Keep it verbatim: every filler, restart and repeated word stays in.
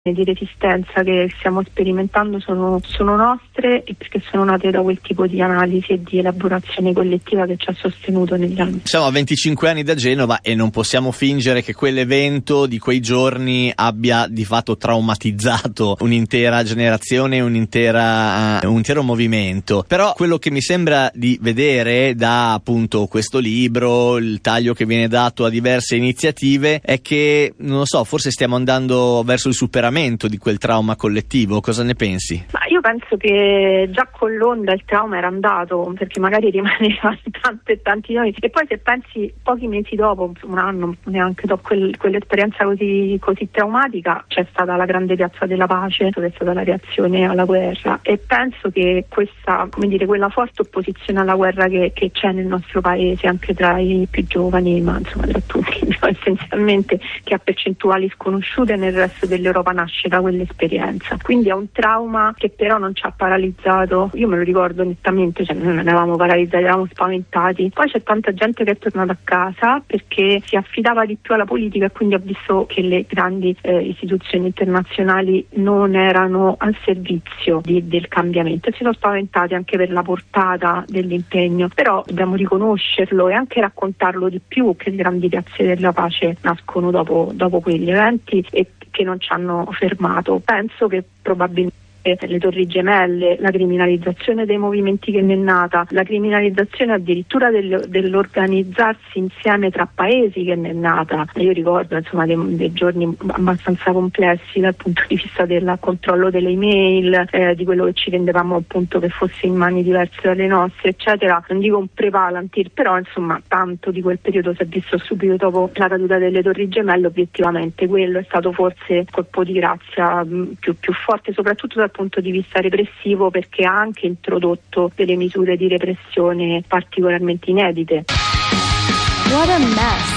di resistenza che stiamo sperimentando sono, sono nostre e perché sono nate da quel tipo di analisi e di elaborazione collettiva che ci ha sostenuto negli anni. Siamo a venticinque anni da Genova e non possiamo fingere che quell'evento di quei giorni abbia di fatto traumatizzato un'intera generazione, un'intera, uh, un intero movimento. Però quello che mi sembra di vedere da appunto questo libro, il taglio che viene dato a diverse iniziative, è che, non lo so, forse stiamo andando verso il superamento di quel trauma collettivo. Cosa ne pensi? Ma io penso che già con l'onda il trauma era andato, perché magari rimaneva tanti e tanti anni, e poi se pensi pochi mesi dopo, un anno neanche dopo quel, quell'esperienza così, così traumatica, c'è stata la grande piazza della pace, che è stata la reazione alla guerra, e penso che questa, come dire, quella forte opposizione alla guerra che, che c'è nel nostro paese, anche tra i più giovani, ma insomma tra tutti, no, essenzialmente, che ha percentuali sconosciute nel resto dell'Europa, nasce da quell'esperienza. Quindi è un trauma che però non ci ha paralizzato. Io me lo ricordo nettamente, cioè non eravamo paralizzati, eravamo spaventati. Poi c'è tanta gente che è tornata a casa perché si affidava di più alla politica e quindi ha visto che le grandi eh, istituzioni internazionali non erano al servizio di, del cambiamento, e si sono spaventati anche per la portata dell'impegno. Però dobbiamo riconoscerlo e anche raccontarlo di più, che le grandi piazze della pace nascono dopo, dopo quegli eventi e che non ci hanno fermato. Penso che probabilmente le Torri Gemelle, la criminalizzazione dei movimenti che ne è nata, la criminalizzazione addirittura del, dell'organizzarsi insieme tra paesi che ne è nata. Io ricordo insomma dei, dei giorni abbastanza complessi dal punto di vista del controllo delle email, eh, di quello che ci rendevamo appunto che fosse in mani diverse dalle nostre, eccetera. Non dico un pre-Palantir, però insomma tanto di quel periodo si è visto subito dopo la caduta delle Torri Gemelle. Obiettivamente quello è stato forse il colpo di grazia mh, più, più forte, soprattutto dal punto di vista repressivo, perché ha anche introdotto delle misure di repressione particolarmente inedite. What a mess.